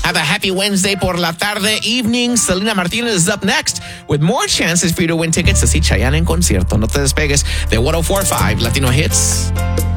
Have a happy Wednesday por la tarde, evening. Selena Martinez is up next with more chances for you to win tickets to see Chayanne en concierto. No te despegues de 104.5 Latino Hits.